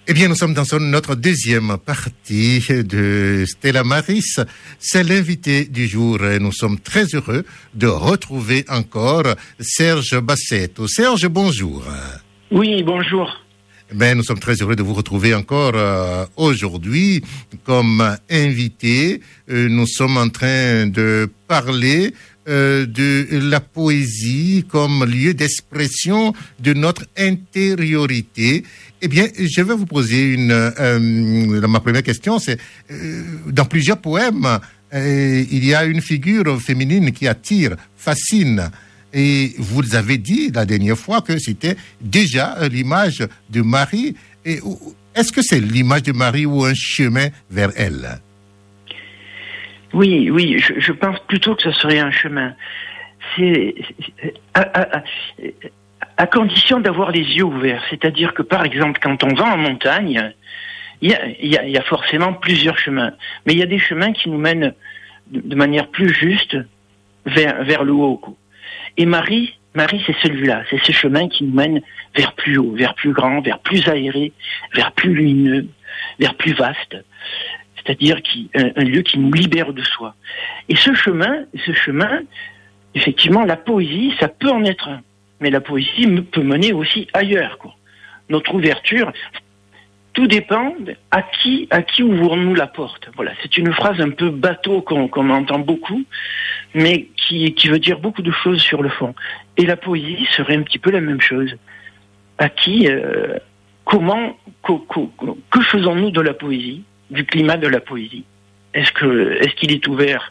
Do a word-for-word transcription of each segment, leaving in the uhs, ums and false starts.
Eh bien, nous sommes dans notre deuxième partie de Stella Maris. C'est l'invité du jour. Nous sommes très heureux de retrouver encore Serge Bassetto. Serge, bonjour. Oui, bonjour. Ben, nous sommes très heureux de vous retrouver encore euh, aujourd'hui comme invité. Euh, nous sommes en train de parler euh, de la poésie comme lieu d'expression de notre intériorité. Eh bien, je vais vous poser une... Euh, ma première question, c'est... Euh, dans plusieurs poèmes, euh, il y a une figure féminine qui attire, fascine. Et vous avez dit la dernière fois que c'était déjà l'image de Marie. Et est-ce que c'est l'image de Marie ou un chemin vers elle? Oui, oui, je, je pense plutôt que ce serait un chemin. C'est... À, à, à, à condition d'avoir les yeux ouverts. C'est-à-dire que, par exemple, quand on va en montagne, il y a, y a, y a forcément plusieurs chemins. Mais il y a des chemins qui nous mènent de, de manière plus juste vers, vers le haut. Et Marie, Marie, c'est celui-là. C'est ce chemin qui nous mène vers plus haut, vers plus grand, vers plus aéré, vers plus lumineux, vers plus vaste. C'est-à-dire qui, un, un lieu qui nous libère de soi. Et ce chemin, ce chemin, effectivement, la poésie, ça peut en être un. Mais la poésie peut mener aussi ailleurs, quoi. Notre ouverture, tout dépend à qui, à qui ouvrons-nous la porte. Voilà, c'est une phrase un peu bateau qu'on, qu'on entend beaucoup, mais qui, qui veut dire beaucoup de choses sur le fond. Et la poésie serait un petit peu la même chose. À qui, euh, comment, co, co, co, que faisons-nous de la poésie, du climat de la poésie? Est-ce que, est-ce qu'il est ouvert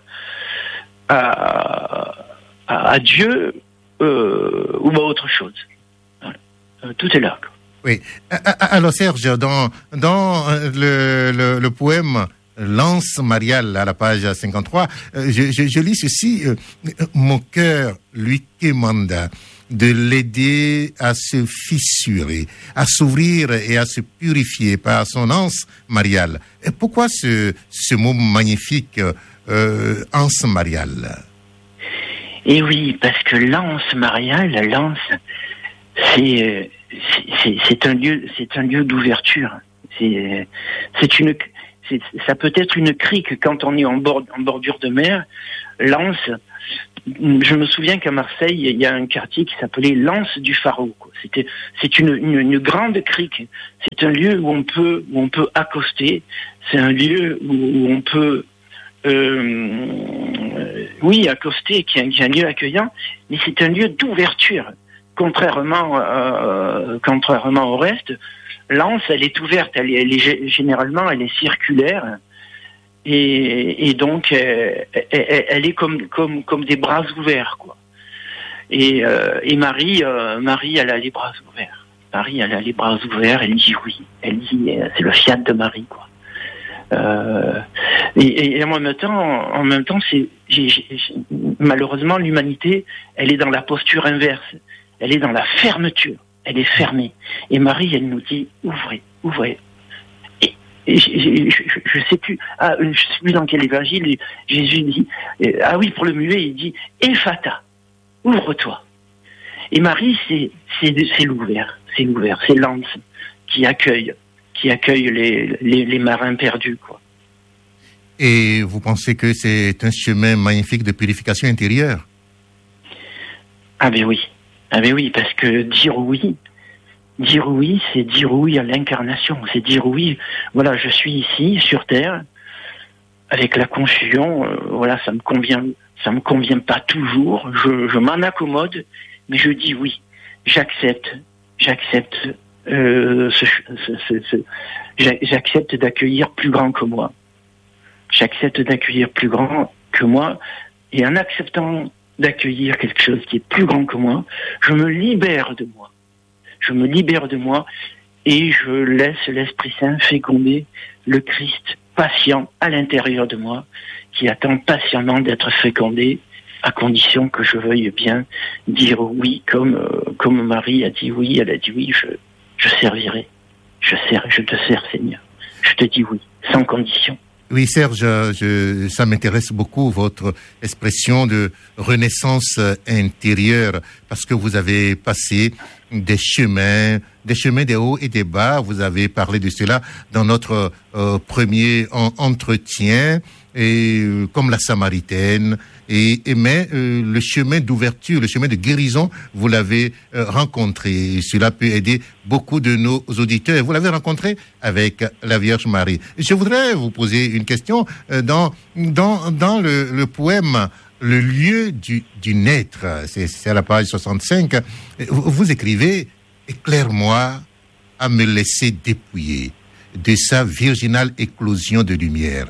à, à, à Dieu? Euh, ou à autre chose. Voilà. Euh, tout est là. Oui. Alors Serge, dans, dans le, le, le poème L'Anse Mariale à la page cinquante-trois, je, je, je lis ceci. Mon cœur lui commanda de l'aider à se fissurer, à s'ouvrir et à se purifier par son anse mariale. Et pourquoi ce, ce mot magnifique, euh, anse mariale? Et oui, parce que l'anse mariale, la lance, c'est, c'est, c'est un lieu, c'est un lieu d'ouverture. C'est, c'est une, c'est, ça peut être une crique quand on est en, bord, en bordure de mer. L'anse, je me souviens qu'à Marseille, il y a un quartier qui s'appelait l'Anse du Pharaon, quoi. C'était, c'est une, une, une grande crique. C'est un lieu où on peut, où on peut accoster. C'est un lieu où, où on peut Euh, oui, accosté, qui est, qui est un lieu accueillant, mais c'est un lieu d'ouverture. Contrairement, euh, contrairement au reste, l'anse, elle est ouverte, elle est, elle est généralement, elle est circulaire, et, et donc elle, elle, elle est comme, comme, comme des bras ouverts, quoi. Et, euh, et Marie, euh, Marie, elle a les bras ouverts. Marie, elle a les bras ouverts. Elle dit oui. Elle dit, c'est le fiat de Marie, quoi. Euh, et, et en même temps, en même temps, c'est j'ai, j'ai, malheureusement l'humanité, elle est dans la posture inverse, elle est dans la fermeture, elle est fermée. Et Marie, elle nous dit ouvrez, ouvrez. Et, et je, je, je sais plus, ah, je sais plus dans quel évangile Jésus dit, ah oui, pour le muet, il dit Ephata, ouvre-toi. Et Marie, c'est c'est c'est l'ouvert, c'est l'ouvert, c'est l'anse qui accueille. qui accueille les, les, les marins perdus, quoi. Et vous pensez que c'est un chemin magnifique de purification intérieure? Ah ben oui, ah ben oui, parce que dire oui, dire oui, c'est dire oui à l'incarnation, c'est dire oui, voilà, je suis ici, sur Terre, avec la confusion, euh, voilà, ça me convient, ça me convient pas toujours, je, je m'en accommode, mais je dis oui, j'accepte, j'accepte, Euh, ce, ce, ce, ce, j'accepte d'accueillir plus grand que moi. J'accepte d'accueillir plus grand que moi, et en acceptant d'accueillir quelque chose qui est plus grand que moi, je me libère de moi. Je me libère de moi et je laisse l'Esprit Saint féconder le Christ patient à l'intérieur de moi, qui attend patiemment d'être fécondé, à condition que je veuille bien dire oui, comme euh, comme Marie a dit oui. Elle a dit oui, je Je servirai, je sers, je te sers, Seigneur. Je te dis oui, sans condition. Oui, Serge, je, ça m'intéresse beaucoup, votre expression de renaissance intérieure, parce que vous avez passé des chemins, des chemins des hauts et des bas. Vous avez parlé de cela dans notre euh, premier en, entretien, et euh, comme la Samaritaine. Et, et mais euh, le chemin d'ouverture, le chemin de guérison, vous l'avez euh, rencontré. Et cela peut aider beaucoup de nos auditeurs. Vous l'avez rencontré avec la Vierge Marie. Et je voudrais vous poser une question euh, dans dans dans le, le poème Le lieu du, du naître. C'est, c'est à la page soixante-cinq. Vous, vous écrivez: éclaire-moi à me laisser dépouiller de sa virginale éclosion de lumière.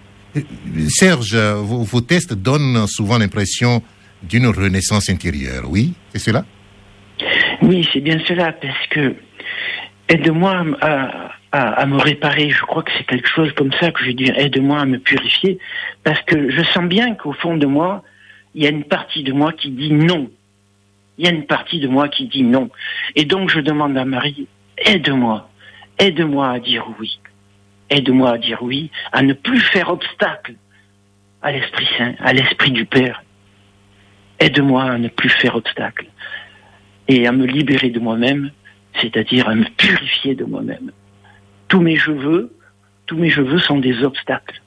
Serge, vos, vos textes donnent souvent l'impression d'une renaissance intérieure, oui? C'est cela? Oui, c'est bien cela, parce que aide-moi à, à, à me réparer. Je crois que c'est quelque chose comme ça que je dis, aide-moi à me purifier, parce que je sens bien qu'au fond de moi, il y a une partie de moi qui dit non. Il y a une partie de moi qui dit non. Et donc je demande à Marie, aide-moi, aide-moi à dire oui. Aide-moi à dire oui, à ne plus faire obstacle à l'Esprit Saint, à l'Esprit du Père. Aide-moi à ne plus faire obstacle et à me libérer de moi-même, c'est-à-dire à me purifier de moi-même. Tous mes je veux, tous mes je veux sont des obstacles.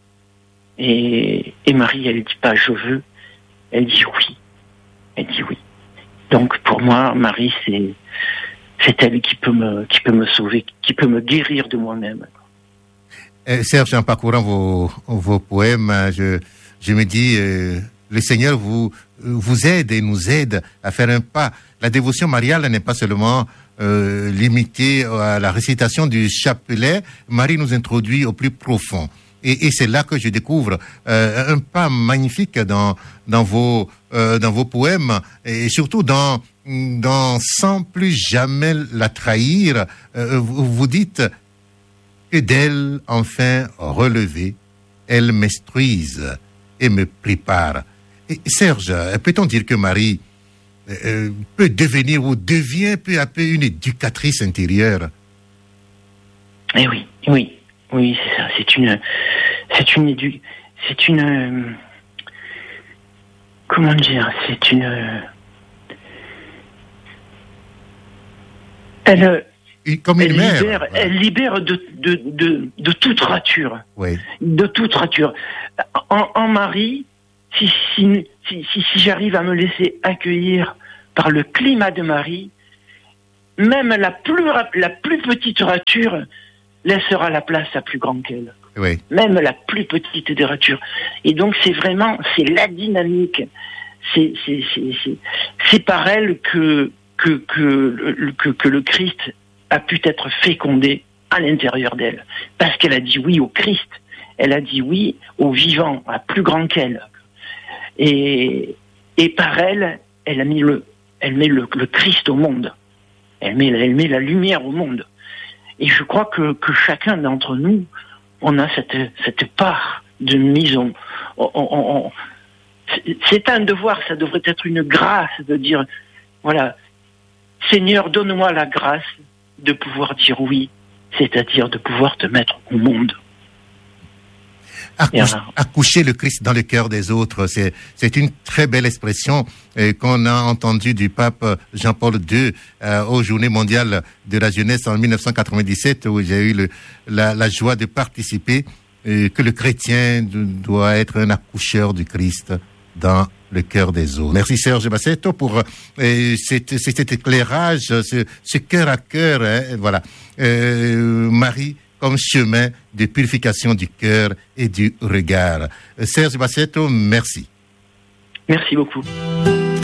Et, et Marie, elle dit pas je veux, elle dit oui. Elle dit oui. Donc pour moi, Marie, c'est, c'est elle qui peut me, qui peut me sauver, qui peut me guérir de moi-même. Serge, en parcourant vos, vos poèmes, je, je me dis, euh, le Seigneur vous, vous aide et nous aide à faire un pas. La dévotion mariale n'est pas seulement euh, limitée à la récitation du chapelet. Marie nous introduit au plus profond. Et, et c'est là que je découvre euh, un pas magnifique dans, dans, vos, euh, dans vos poèmes, et surtout dans, dans Sans plus jamais la trahir. Euh, vous, vous dites que d'elle, enfin relevée, elle m'instruise et me prépare. Et Serge, peut-on dire que Marie euh, peut devenir ou devient peu à peu une éducatrice intérieure? Eh oui, oui, oui, c'est ça. C'est une, c'est une édu, c'est une, euh, comment dire, c'est une, euh, elle. Comme une elle, mère, libère, voilà. Elle libère de, de, de, de toute rature. Oui. De toute rature. En, en Marie, si, si, si, si, si j'arrive à me laisser accueillir par le climat de Marie, même la plus, la plus petite rature laissera la place à plus grande qu'elle. Oui. Même la plus petite des ratures. Et donc c'est vraiment, c'est la dynamique. C'est, c'est, c'est, c'est, c'est par elle que, que, que, que, que le Christ a pu être fécondée à l'intérieur d'elle. Parce qu'elle a dit oui au Christ. Elle a dit oui au vivant, à plus grand qu'elle. Et, et par elle, elle a mis le, elle met le, le Christ au monde. Elle met, elle met la lumière au monde. Et je crois que, que chacun d'entre nous, on a cette, cette part de mise en, on, on, on, c'est un devoir, ça devrait être une grâce de dire, voilà, Seigneur, donne-moi la grâce de pouvoir dire oui, c'est-à-dire de pouvoir te mettre au monde. Accoucher, accoucher le Christ dans le cœur des autres, c'est, c'est une très belle expression euh, qu'on a entendue du pape Jean-Paul deux euh, aux Journées mondiales de la jeunesse en dix-neuf cent quatre-vingt-dix-sept, où j'ai eu le, la, la joie de participer, euh, que le chrétien doit être un accoucheur du Christ dans le cœur des autres. Merci Serge Bassetto pour euh, cet, cet éclairage, ce, ce cœur à cœur. Hein, voilà, euh, Marie comme chemin de purification du cœur et du regard. Serge Bassetto, merci. Merci beaucoup.